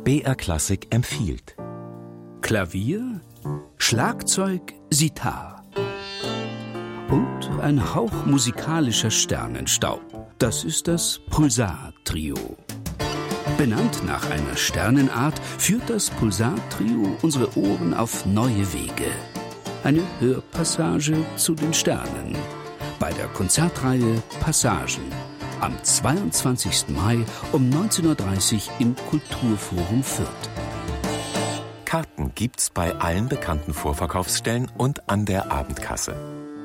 BR Klassik empfiehlt. Klavier, Schlagzeug, Sitar und ein Hauch musikalischer Sternenstaub. Das ist das Pulsar-Trio. Benannt nach einer Sternenart führt das Pulsar-Trio unsere Ohren auf neue Wege. Eine Hörpassage zu den Sternen bei der Konzertreihe Passagen am 22. Mai um 19:30 Uhr im Kulturforum Fürth. Karten gibt's bei allen bekannten Vorverkaufsstellen und an der Abendkasse.